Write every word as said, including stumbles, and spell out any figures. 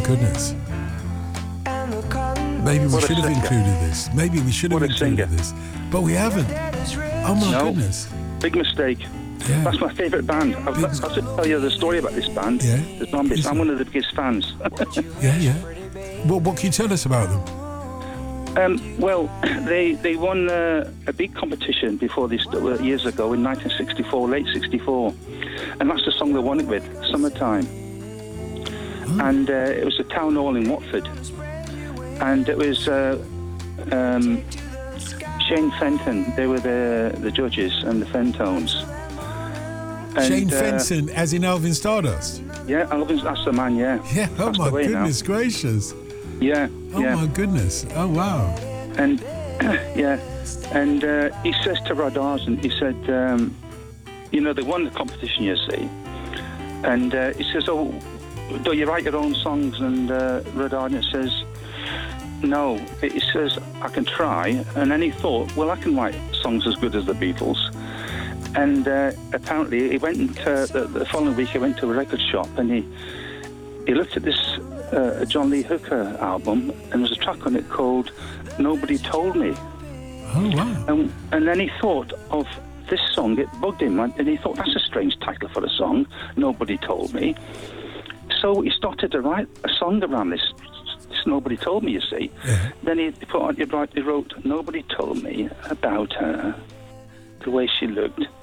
goodness. Maybe we What a should have singer. included this. Maybe we should have What a included singer. this. But we haven't. Oh my No. goodness. Big mistake. Yeah. That's my favourite band. I've, Big- I'll just tell you the story about this band. Yeah. The Zombies. Is I'm it? one of the biggest fans. Yeah, yeah. What, what can you tell us about them? um, well, they they won uh, a big competition before this uh, years ago in nineteen sixty-four, late sixty-four, and that's the song they won it with, "Summertime." Oh. And uh, it was a town hall in Watford, and it was uh, um, Shane Fenton. They were the the judges and the Fentones. And, Shane uh, Fenton, as in Alvin Stardust. Yeah, Alvin's, that's the man. Yeah. Yeah. Oh Passed my away now. goodness gracious. Yeah. Oh yeah. my goodness. Oh wow. And yeah, and uh, he says to Rod Arson, he said, um, you know, they won the competition, you see, and uh, he says, oh, do you write your own songs? And uh, Rod Arson says, no. He says, I can try. And then he thought, well, I can write songs as good as the Beatles. And uh, apparently, he went into the, the following week. He went to a record shop and he he looked at this uh, John Lee Hooker album, and there's a track on it called "Nobody Told Me." Oh wow. And, and then he thought of this song. It bugged him, and he thought that's a strange title for a song. Nobody told me. So he started to write a song around this. This nobody told me. You see. Yeah. Then he put on. He wrote. He wrote. Nobody told me about her, the way she looked.